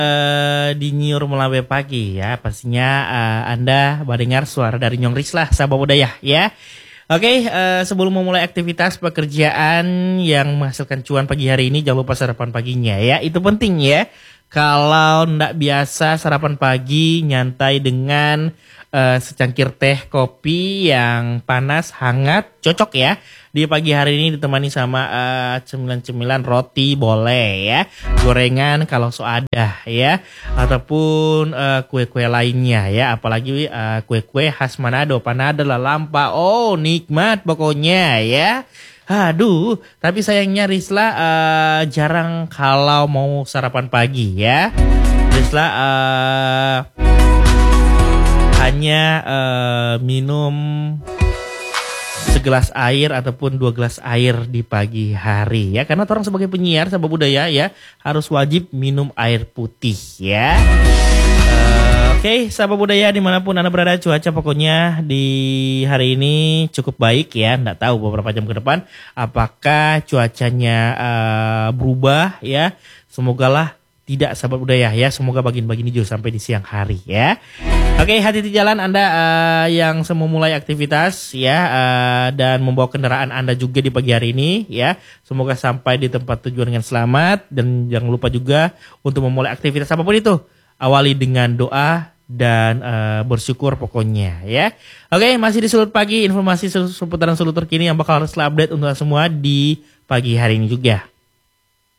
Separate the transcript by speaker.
Speaker 1: di Nyur Melawe pagi ya. Pastinya Anda mendengar suara dari Nyong Rislah, sahabat budaya ya. Oke, sebelum memulai aktivitas pekerjaan yang menghasilkan cuan pagi hari ini, jangan lupa sarapan paginya ya. Itu penting ya. Kalau ndak biasa sarapan pagi, nyantai dengan secangkir teh kopi yang panas, hangat, cocok ya. Di pagi hari ini ditemani sama cemilan-cemilan roti boleh ya. Gorengan kalau so ada ya. Ataupun kue-kue lainnya ya. Apalagi kue-kue khas Manado, panada, lalampa. Oh nikmat pokoknya ya. Aduh, tapi sayangnya Risla jarang kalau mau sarapan pagi ya. Risla hanya minum segelas air ataupun 2 gelas air di pagi hari ya. Karena orang sebagai penyiar sahabat budaya ya harus wajib minum air putih ya. Oke, sahabat budaya dimanapun Anda berada, cuaca pokoknya di hari ini cukup baik ya. Nggak tahu beberapa jam ke depan apakah cuacanya berubah ya. Semogalah tidak, sahabat budaya ya. Semoga bagian-bagian hijau sampai di siang hari ya. Oke, hati-hati jalan Anda yang semua mulai aktivitas ya, dan membawa kendaraan Anda juga di pagi hari ini ya. Semoga sampai di tempat tujuan dengan selamat, dan jangan lupa juga untuk memulai aktivitas apapun itu awali dengan doa dan bersyukur pokoknya ya. Oke, masih di Sulut Pagi, informasi seputaran Sulut terkini yang bakal harus update untuk semua di pagi hari ini juga.